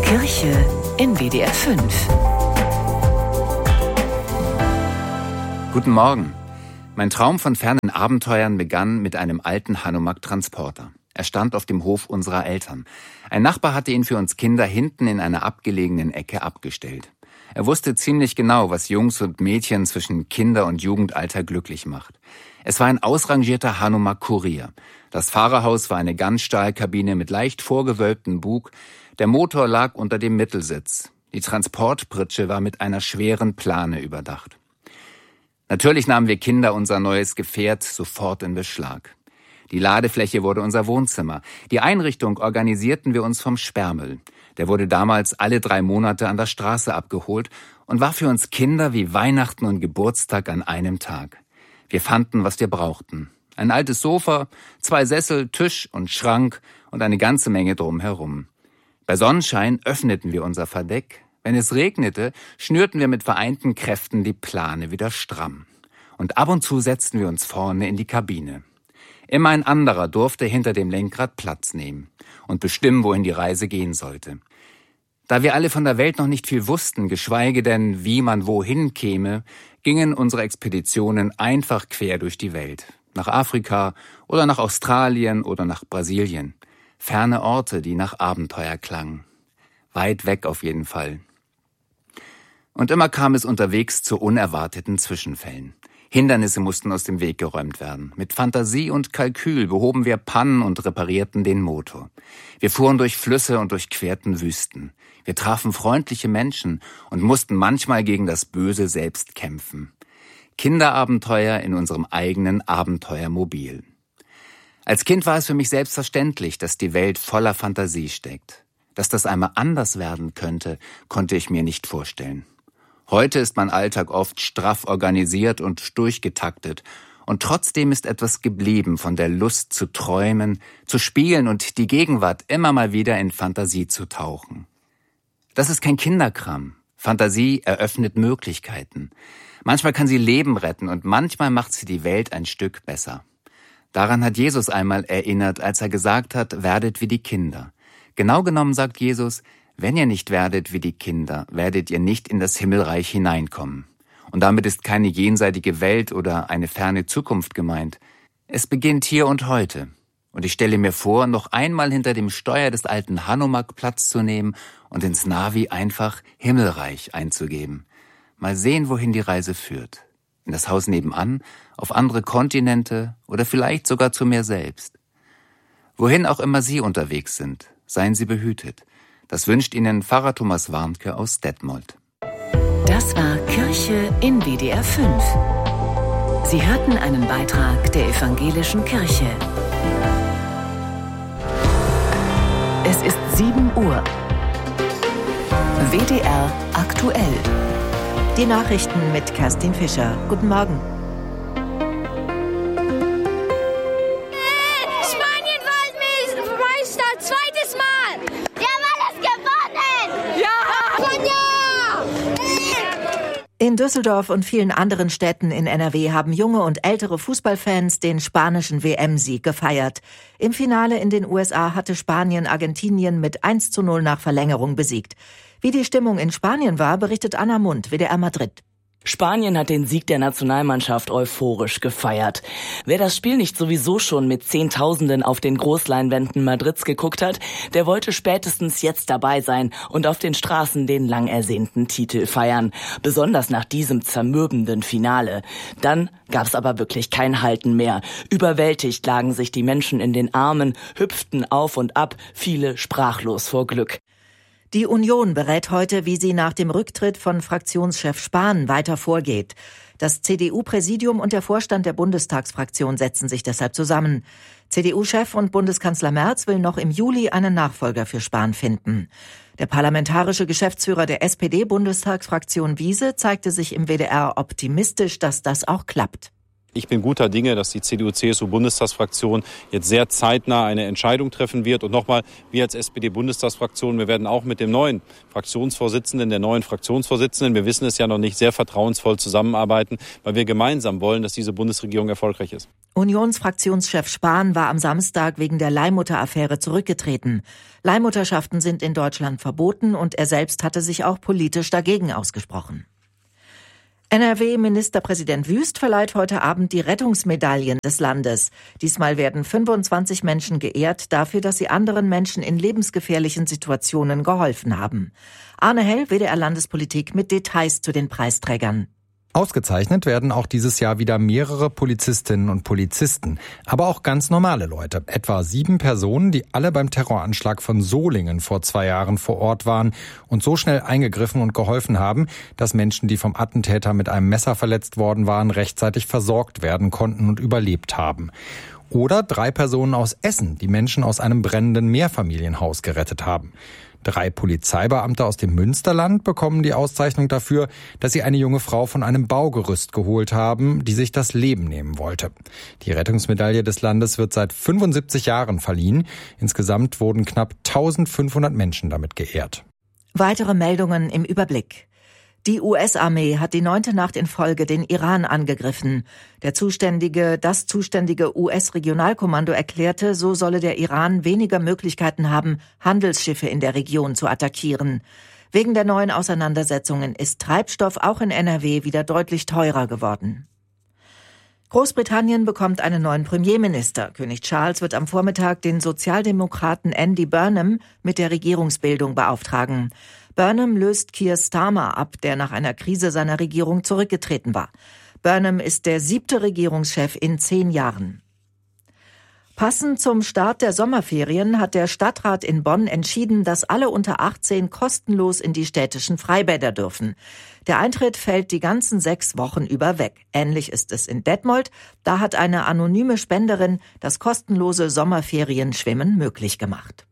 Kirche in WDR 5. Guten Morgen. Mein Traum von fernen Abenteuern begann mit einem alten Hanomag-Transporter. Er stand auf dem Hof unserer Eltern. Ein Nachbar hatte ihn für uns Kinder hinten in einer abgelegenen Ecke abgestellt. Er wusste ziemlich genau, was Jungs und Mädchen zwischen Kinder- und Jugendalter glücklich macht. Es war ein ausrangierter Hanomag-Kurier. Das Fahrerhaus war eine Ganzstahlkabine mit leicht vorgewölbtem Bug. Der Motor lag unter dem Mittelsitz. Die Transportpritsche war mit einer schweren Plane überdacht. Natürlich nahmen wir Kinder unser neues Gefährt sofort in Beschlag. Die Ladefläche wurde unser Wohnzimmer. Die Einrichtung organisierten wir uns vom Sperrmüll. Der wurde damals alle 3 Monate an der Straße abgeholt und war für uns Kinder wie Weihnachten und Geburtstag an einem Tag. Wir fanden, was wir brauchten. Ein altes Sofa, 2 Sessel, Tisch und Schrank und eine ganze Menge drumherum. Bei Sonnenschein öffneten wir unser Verdeck. Wenn es regnete, schnürten wir mit vereinten Kräften die Plane wieder stramm. Und ab und zu setzten wir uns vorne in die Kabine. Immer ein anderer durfte hinter dem Lenkrad Platz nehmen und bestimmen, wohin die Reise gehen sollte. Da wir alle von der Welt noch nicht viel wussten, geschweige denn, wie man wohin käme, gingen unsere Expeditionen einfach quer durch die Welt. Nach Afrika oder nach Australien oder nach Brasilien. Ferne Orte, die nach Abenteuer klangen. Weit weg auf jeden Fall. Und immer kam es unterwegs zu unerwarteten Zwischenfällen. Hindernisse mussten aus dem Weg geräumt werden. Mit Fantasie und Kalkül behoben wir Pannen und reparierten den Motor. Wir fuhren durch Flüsse und durchquerten Wüsten. Wir trafen freundliche Menschen und mussten manchmal gegen das Böse selbst kämpfen. Kinderabenteuer in unserem eigenen Abenteuermobil. Als Kind war es für mich selbstverständlich, dass die Welt voller Fantasie steckt. Dass das einmal anders werden könnte, konnte ich mir nicht vorstellen. Heute ist mein Alltag oft straff organisiert und durchgetaktet. Und trotzdem ist etwas geblieben von der Lust zu träumen, zu spielen und die Gegenwart immer mal wieder in Fantasie zu tauchen. Das ist kein Kinderkram. Fantasie eröffnet Möglichkeiten. Manchmal kann sie Leben retten und manchmal macht sie die Welt ein Stück besser. Daran hat Jesus einmal erinnert, als er gesagt hat, werdet wie die Kinder. Genau genommen sagt Jesus, wenn ihr nicht werdet wie die Kinder, werdet ihr nicht in das Himmelreich hineinkommen. Und damit ist keine jenseitige Welt oder eine ferne Zukunft gemeint. Es beginnt hier und heute. Und ich stelle mir vor, noch einmal hinter dem Steuer des alten Hanomag Platz zu nehmen und ins Navi einfach Himmelreich einzugeben. Mal sehen, wohin die Reise führt. In das Haus nebenan, auf andere Kontinente oder vielleicht sogar zu mir selbst. Wohin auch immer Sie unterwegs sind, seien Sie behütet. Das wünscht Ihnen Pfarrer Thomas Warnke aus Detmold. Das war Kirche in WDR 5. Sie hörten einen Beitrag der Evangelischen Kirche. Es ist 7 Uhr. WDR aktuell. Die Nachrichten mit Kerstin Fischer. Guten Morgen. Spanien Weltmeister, zweites Mal. Wir haben alles gewonnen. Ja! In Düsseldorf und vielen anderen Städten in NRW haben junge und ältere Fußballfans den spanischen WM-Sieg gefeiert. Im Finale in den USA hatte Spanien Argentinien mit 1:0 nach Verlängerung besiegt. Wie die Stimmung in Spanien war, berichtet Anna Mund, WDR Madrid. Spanien hat den Sieg der Nationalmannschaft euphorisch gefeiert. Wer das Spiel nicht sowieso schon mit Zehntausenden auf den Großleinwänden Madrids geguckt hat, der wollte spätestens jetzt dabei sein und auf den Straßen den lang ersehnten Titel feiern. Besonders nach diesem zermürbenden Finale. Dann gab's aber wirklich kein Halten mehr. Überwältigt lagen sich die Menschen in den Armen, hüpften auf und ab, viele sprachlos vor Glück. Die Union berät heute, wie sie nach dem Rücktritt von Fraktionschef Spahn weiter vorgeht. Das CDU-Präsidium und der Vorstand der Bundestagsfraktion setzen sich deshalb zusammen. CDU-Chef und Bundeskanzler Merz will noch im Juli einen Nachfolger für Spahn finden. Der parlamentarische Geschäftsführer der SPD-Bundestagsfraktion Wiese zeigte sich im WDR optimistisch, dass das auch klappt. Ich bin guter Dinge, dass die CDU-CSU-Bundestagsfraktion jetzt sehr zeitnah eine Entscheidung treffen wird. Und nochmal, wir als SPD-Bundestagsfraktion, wir werden auch mit dem neuen Fraktionsvorsitzenden, der neuen Fraktionsvorsitzenden, wir wissen es ja noch nicht, sehr vertrauensvoll zusammenarbeiten, weil wir gemeinsam wollen, dass diese Bundesregierung erfolgreich ist. Unionsfraktionschef Spahn war am Samstag wegen der Leihmutter-Affäre zurückgetreten. Leihmutterschaften sind in Deutschland verboten und er selbst hatte sich auch politisch dagegen ausgesprochen. NRW-Ministerpräsident Wüst verleiht heute Abend die Rettungsmedaillen des Landes. Diesmal werden 25 Menschen geehrt dafür, dass sie anderen Menschen in lebensgefährlichen Situationen geholfen haben. Arne Hell, WDR Landespolitik, mit Details zu den Preisträgern. Ausgezeichnet werden auch dieses Jahr wieder mehrere Polizistinnen und Polizisten, aber auch ganz normale Leute. Etwa 7 Personen, die alle beim Terroranschlag von Solingen vor 2 Jahren vor Ort waren und so schnell eingegriffen und geholfen haben, dass Menschen, die vom Attentäter mit einem Messer verletzt worden waren, rechtzeitig versorgt werden konnten und überlebt haben. Oder 3 Personen aus Essen, die Menschen aus einem brennenden Mehrfamilienhaus gerettet haben. 3 Polizeibeamte aus dem Münsterland bekommen die Auszeichnung dafür, dass sie eine junge Frau von einem Baugerüst geholt haben, die sich das Leben nehmen wollte. Die Rettungsmedaille des Landes wird seit 75 Jahren verliehen. Insgesamt wurden knapp 1500 Menschen damit geehrt. Weitere Meldungen im Überblick. Die US-Armee hat die 9. Nacht in Folge den Iran angegriffen. Das zuständige US-Regionalkommando erklärte, so solle der Iran weniger Möglichkeiten haben, Handelsschiffe in der Region zu attackieren. Wegen der neuen Auseinandersetzungen ist Treibstoff auch in NRW wieder deutlich teurer geworden. Großbritannien bekommt einen neuen Premierminister. König Charles wird am Vormittag den Sozialdemokraten Andy Burnham mit der Regierungsbildung beauftragen. Burnham löst Keir Starmer ab, der nach einer Krise seiner Regierung zurückgetreten war. Burnham ist der 7. Regierungschef in 10 Jahren. Passend zum Start der Sommerferien hat der Stadtrat in Bonn entschieden, dass alle unter 18 kostenlos in die städtischen Freibäder dürfen. Der Eintritt fällt die ganzen 6 Wochen über weg. Ähnlich ist es in Detmold. Da hat eine anonyme Spenderin das kostenlose Sommerferienschwimmen möglich gemacht.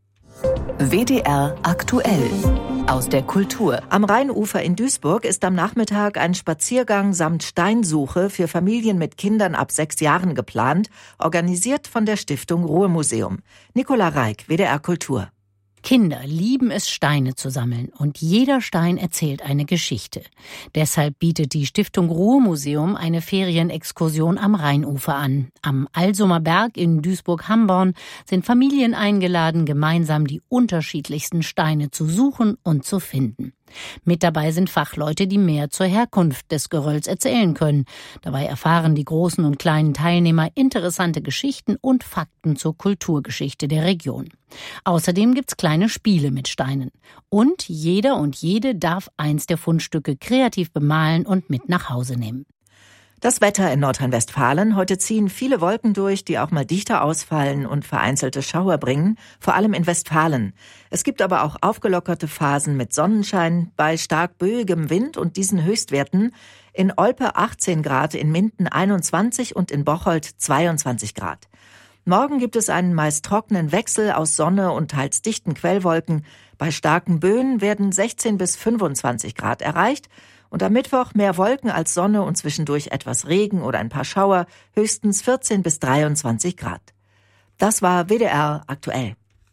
WDR aktuell aus der Kultur. Am Rheinufer in Duisburg ist am Nachmittag ein Spaziergang samt Steinsuche für Familien mit Kindern ab 6 Jahren geplant, organisiert von der Stiftung Ruhr-Museum. Nicola Reik, WDR Kultur. Kinder lieben es, Steine zu sammeln, und jeder Stein erzählt eine Geschichte. Deshalb bietet die Stiftung Ruhr-Museum eine Ferienexkursion am Rheinufer an. Am Alsumer Berg in Duisburg-Hamborn sind Familien eingeladen, gemeinsam die unterschiedlichsten Steine zu suchen und zu finden. Mit dabei sind Fachleute, die mehr zur Herkunft des Gerölls erzählen können. Dabei erfahren die großen und kleinen Teilnehmer interessante Geschichten und Fakten zur Kulturgeschichte der Region. Außerdem gibt's kleine Spiele mit Steinen. Und jeder und jede darf eins der Fundstücke kreativ bemalen und mit nach Hause nehmen. Das Wetter in Nordrhein-Westfalen. Heute ziehen viele Wolken durch, die auch mal dichter ausfallen und vereinzelte Schauer bringen, vor allem in Westfalen. Es gibt aber auch aufgelockerte Phasen mit Sonnenschein bei stark böigem Wind und diesen Höchstwerten. In Olpe 18 Grad, in Minden 21 und in Bocholt 22 Grad. Morgen gibt es einen meist trockenen Wechsel aus Sonne und teils dichten Quellwolken. Bei starken Böen werden 16 bis 25 Grad erreicht. Und am Mittwoch mehr Wolken als Sonne und zwischendurch etwas Regen oder ein paar Schauer, höchstens 14 bis 23 Grad. Das war WDR aktuell.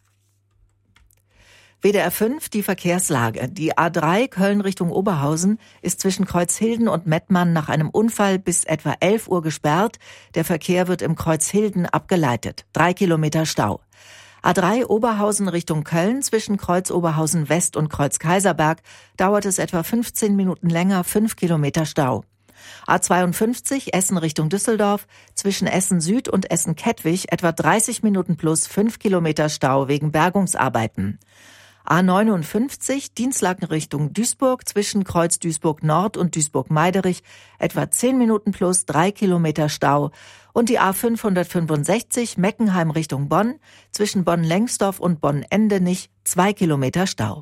WDR 5, die Verkehrslage. Die A3 Köln Richtung Oberhausen ist zwischen Kreuzhilden und Mettmann nach einem Unfall bis etwa 11 Uhr gesperrt. Der Verkehr wird im Kreuzhilden abgeleitet. 3 Kilometer Stau. A3 Oberhausen Richtung Köln zwischen Kreuz Oberhausen West und Kreuz Kaiserberg dauert es etwa 15 Minuten länger, 5 Kilometer Stau. A52 Essen Richtung Düsseldorf zwischen Essen Süd und Essen Kettwig etwa 30 Minuten plus 5 Kilometer Stau wegen Bergungsarbeiten. A59 Dinslaken Richtung Duisburg zwischen Kreuz Duisburg Nord und Duisburg Meiderich etwa 10 Minuten plus 3 Kilometer Stau. Und die A565 Meckenheim Richtung Bonn zwischen Bonn-Lengsdorf und Bonn-Endenich 2 Kilometer Stau.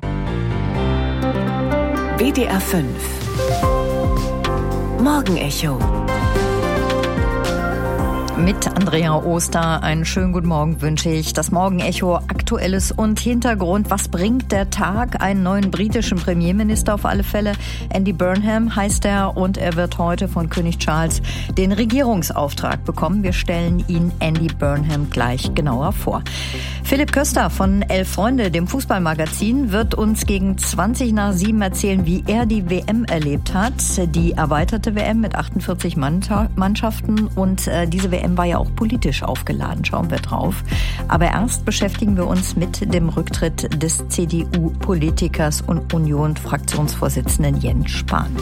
WDR 5 Morgenecho. Mit Andrea Oster einen schönen guten Morgen wünsche ich. Das Morgenecho, Aktuelles und Hintergrund. Was bringt der Tag? Einen neuen britischen Premierminister auf alle Fälle. Andy Burnham heißt er und er wird heute von König Charles den Regierungsauftrag bekommen. Wir stellen ihn Andy Burnham gleich genauer vor. Philipp Köster von 11 Freunde, dem Fußballmagazin, wird uns gegen 7:20 erzählen, wie er die WM erlebt hat. Die erweiterte WM mit 48 Mannschaften und diese WM war ja auch politisch aufgeladen, schauen wir drauf. Aber erst beschäftigen wir uns mit dem Rücktritt des CDU-Politikers und Union-Fraktionsvorsitzenden Jens Spahn.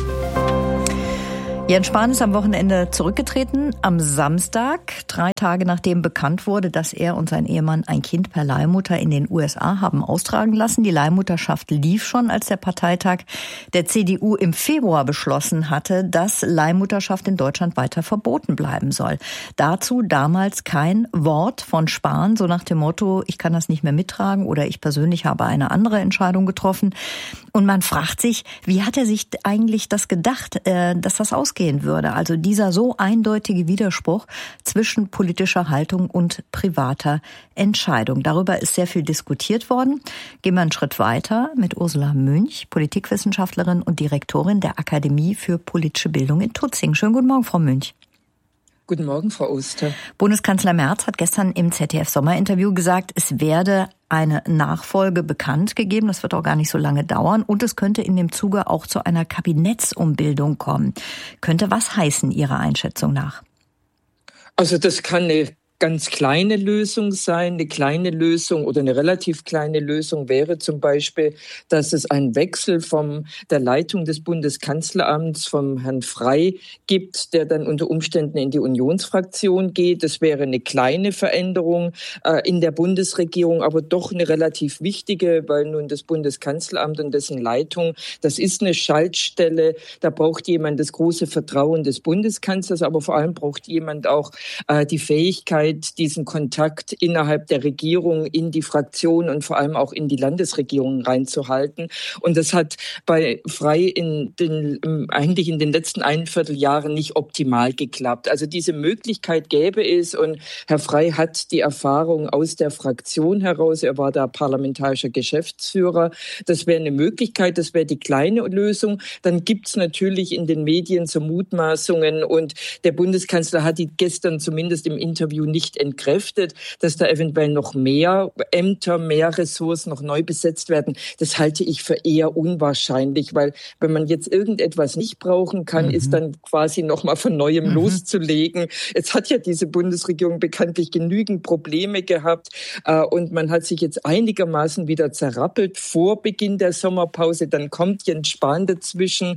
Jens Spahn ist am Wochenende zurückgetreten, am Samstag, 3 Tage nachdem bekannt wurde, dass er und sein Ehemann ein Kind per Leihmutter in den USA haben austragen lassen. Die Leihmutterschaft lief schon, als der Parteitag der CDU im Februar beschlossen hatte, dass Leihmutterschaft in Deutschland weiter verboten bleiben soll. Dazu damals kein Wort von Spahn, so nach dem Motto, ich kann das nicht mehr mittragen oder ich persönlich habe eine andere Entscheidung getroffen. Und man fragt sich, wie hat er sich eigentlich das gedacht, dass das ausgehen würde? Also dieser so eindeutige Widerspruch zwischen politischer Haltung und privater Entscheidung. Darüber ist sehr viel diskutiert worden. Gehen wir einen Schritt weiter mit Ursula Münch, Politikwissenschaftlerin und Direktorin der Akademie für politische Bildung in Tutzing. Schönen guten Morgen, Frau Münch. Guten Morgen, Frau Oster. Bundeskanzler Merz hat gestern im ZDF-Sommerinterview gesagt, es werde eine Nachfolge bekannt gegeben. Das wird auch gar nicht so lange dauern. Und es könnte in dem Zuge auch zu einer Kabinettsumbildung kommen. Könnte was heißen, Ihrer Einschätzung nach? Also das kann eine ganz kleine Lösung sein. Eine kleine Lösung oder eine relativ kleine Lösung wäre zum Beispiel, dass es einen Wechsel von der Leitung des Bundeskanzleramts vom Herrn Frey gibt, der dann unter Umständen in die Unionsfraktion geht. Das wäre eine kleine Veränderung in der Bundesregierung, aber doch eine relativ wichtige, weil nun das Bundeskanzleramt und dessen Leitung, das ist eine Schaltstelle. Da braucht jemand das große Vertrauen des Bundeskanzlers, aber vor allem braucht jemand auch die Fähigkeit, diesen Kontakt innerhalb der Regierung in die Fraktion und vor allem auch in die Landesregierung reinzuhalten. Und das hat bei Frey eigentlich in den letzten 1/4 Jahren nicht optimal geklappt. Also diese Möglichkeit gäbe es und Herr Frey hat die Erfahrung aus der Fraktion heraus. Er war da parlamentarischer Geschäftsführer. Das wäre eine Möglichkeit, das wäre die kleine Lösung. Dann gibt es natürlich in den Medien so Mutmaßungen und der Bundeskanzler hat die gestern zumindest im Interview nicht entkräftet, dass da eventuell noch mehr Ämter, mehr Ressorts noch neu besetzt werden. Das halte ich für eher unwahrscheinlich, weil wenn man jetzt irgendetwas nicht brauchen kann, ist dann quasi nochmal von Neuem loszulegen. Jetzt hat ja diese Bundesregierung bekanntlich genügend Probleme gehabt und man hat sich jetzt einigermaßen wieder zerrappelt vor Beginn der Sommerpause. Dann kommt Jens Spahn dazwischen,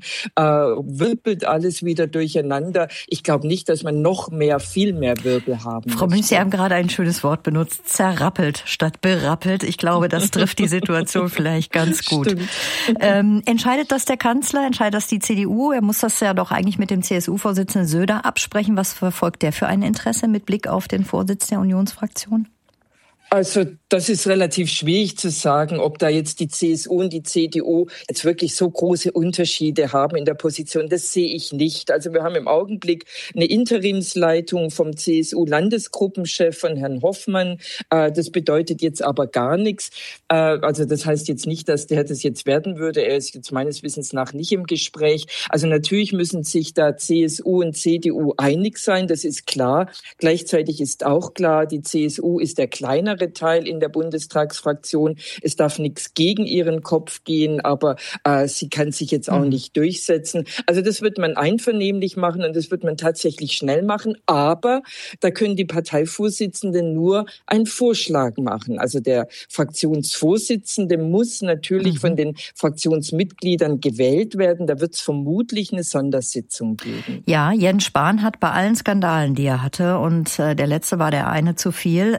wirbelt alles wieder durcheinander. Ich glaube nicht, dass man noch viel mehr Wirbel haben Frau Münch, Sie haben gerade ein schönes Wort benutzt, zerrappelt statt berappelt. Ich glaube, das trifft die Situation vielleicht ganz gut. Entscheidet das der Kanzler, entscheidet das die CDU? Er muss das ja doch eigentlich mit dem CSU-Vorsitzenden Söder absprechen. Was verfolgt der für ein Interesse mit Blick auf den Vorsitz der Unionsfraktion? Also das ist relativ schwierig zu sagen, ob da jetzt die CSU und die CDU jetzt wirklich so große Unterschiede haben in der Position. Das sehe ich nicht. Also wir haben im Augenblick eine Interimsleitung vom CSU-Landesgruppenchef von Herrn Hoffmann. Das bedeutet jetzt aber gar nichts. Also das heißt jetzt nicht, dass der das jetzt werden würde. Er ist jetzt meines Wissens nach nicht im Gespräch. Also natürlich müssen sich da CSU und CDU einig sein. Das ist klar. Gleichzeitig ist auch klar, die CSU ist der kleinere Teil in der Bundestagsfraktion. Es darf nichts gegen ihren Kopf gehen, aber sie kann sich jetzt auch nicht durchsetzen. Also das wird man einvernehmlich machen und das wird man tatsächlich schnell machen. Aber da können die Parteivorsitzenden nur einen Vorschlag machen. Also der Fraktionsvorsitzende muss natürlich von den Fraktionsmitgliedern gewählt werden. Da wird es vermutlich eine Sondersitzung geben. Ja, Jens Spahn hat bei allen Skandalen, die er hatte, und der letzte war der eine zu viel,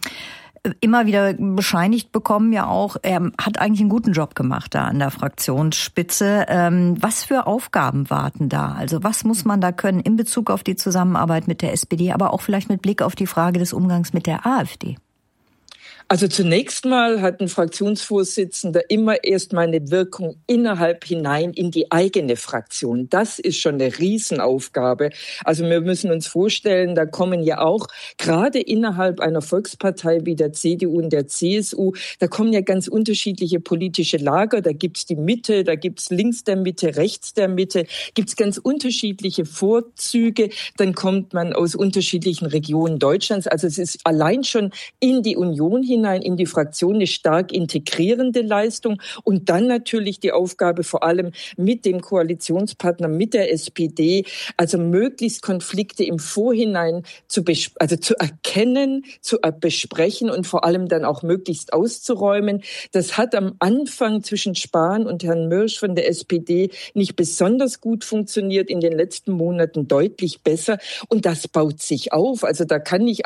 immer wieder bescheinigt bekommen, ja auch, er hat eigentlich einen guten Job gemacht da an der Fraktionsspitze. Was für Aufgaben warten da? Also was muss man da können in Bezug auf die Zusammenarbeit mit der SPD, aber auch vielleicht mit Blick auf die Frage des Umgangs mit der AfD? Also zunächst mal hat ein Fraktionsvorsitzender immer erst mal eine Wirkung innerhalb hinein in die eigene Fraktion. Das ist schon eine Riesenaufgabe. Also wir müssen uns vorstellen, da kommen ja auch gerade innerhalb einer Volkspartei wie der CDU und der CSU, da kommen ja ganz unterschiedliche politische Lager. Da gibt's die Mitte, da gibt's links der Mitte, rechts der Mitte, gibt's ganz unterschiedliche Vorzüge. Dann kommt man aus unterschiedlichen Regionen Deutschlands. Also es ist allein schon in die Union hinein, in die Fraktion eine stark integrierende Leistung und dann natürlich die Aufgabe vor allem mit dem Koalitionspartner, mit der SPD, also möglichst Konflikte im Vorhinein zu erkennen, zu besprechen und vor allem dann auch möglichst auszuräumen. Das hat am Anfang zwischen Spahn und Herrn Mürsch von der SPD nicht besonders gut funktioniert, in den letzten Monaten deutlich besser und das baut sich auf. Also da kann nicht